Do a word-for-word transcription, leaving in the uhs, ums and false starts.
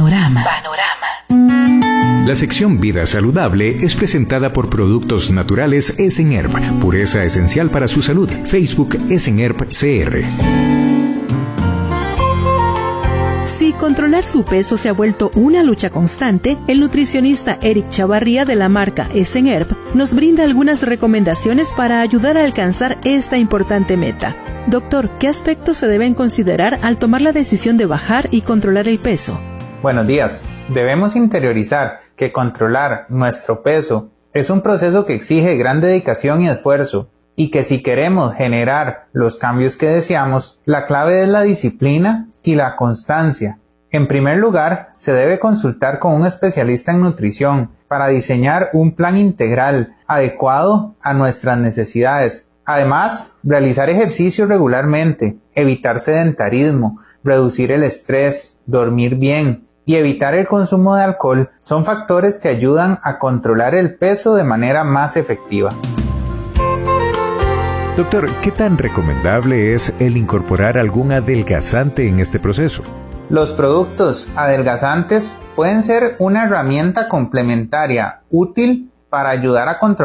Panorama. Panorama. La sección Vida Saludable es presentada por Productos Naturales Esenerp, pureza esencial para su salud. Facebook Esenerp C R. Si controlar su peso se ha vuelto una lucha constante, el nutricionista Eric Chavarría de la marca Esenerp nos brinda algunas recomendaciones para ayudar a alcanzar esta importante meta. Doctor, ¿qué aspectos se deben considerar al tomar la decisión de bajar y controlar el peso? Buenos días. Debemos interiorizar que controlar nuestro peso es un proceso que exige gran dedicación y esfuerzo, y que si queremos generar los cambios que deseamos, la clave es la disciplina y la constancia. En primer lugar, se debe consultar con un especialista en nutrición para diseñar un plan integral adecuado a nuestras necesidades. Además, realizar ejercicio regularmente, evitar sedentarismo, reducir el estrés, dormir bien y evitar el consumo de alcohol son factores que ayudan a controlar el peso de manera más efectiva. Doctor, ¿qué tan recomendable es el incorporar algún adelgazante en este proceso? Los productos adelgazantes pueden ser una herramienta complementaria útil para ayudar a controlar